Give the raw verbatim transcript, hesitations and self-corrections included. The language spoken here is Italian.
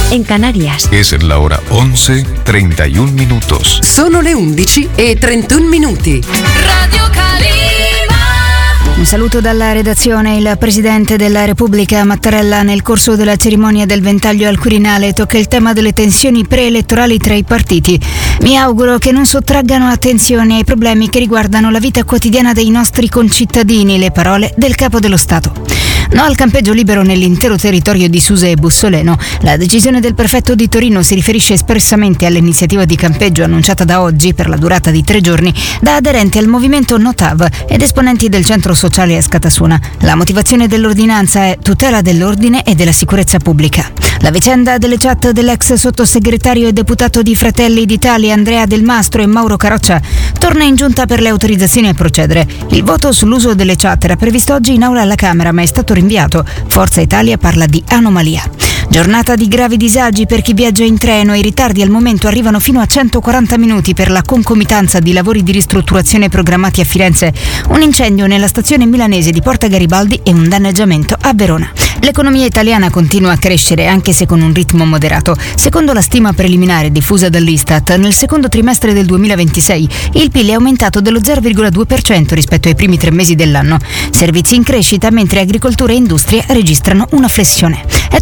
en Canarias. Es la hora once treinta y un minutos. Sono le undici e trentuno minuti. Radio Calima. Un saluto dalla redazione. Il Presidente della Repubblica Mattarella nel corso della cerimonia del ventaglio al Quirinale tocca il tema delle tensioni preelettorali tra i partiti. Mi auguro che non sottraggano attenzione ai problemi che riguardano la vita quotidiana dei nostri concittadini, le parole del Capo dello Stato. No al campeggio libero nell'intero territorio di Susa e Bussoleno. La decisione del prefetto di Torino si riferisce espressamente all'iniziativa di campeggio annunciata da oggi per la durata di tre giorni da aderenti al movimento Notav ed esponenti del centro sociale a Scatasuna. La motivazione dell'ordinanza è tutela dell'ordine e della sicurezza pubblica. La vicenda delle chat dell'ex sottosegretario e deputato di Fratelli d'Italia Andrea Del Mastro e Mauro Caroccia torna in giunta per le autorizzazioni a procedere. Il voto sull'uso delle chat era previsto oggi in aula alla Camera, ma è stato rinviato. Forza Italia parla di anomalia. Giornata di gravi disagi per chi viaggia in treno. I ritardi al momento arrivano fino a centoquaranta minuti per la concomitanza di lavori di ristrutturazione programmati a Firenze, un incendio nella stazione milanese di Porta Garibaldi e un danneggiamento a Verona. L'economia italiana continua a crescere anche se con un ritmo moderato. Secondo la stima preliminare diffusa dall'Istat, nel secondo trimestre del duemilaventisei il P I L è aumentato dello zero virgola due per cento rispetto ai primi tre mesi dell'anno. Servizi in crescita mentre agricoltura e industria registrano una flessione. È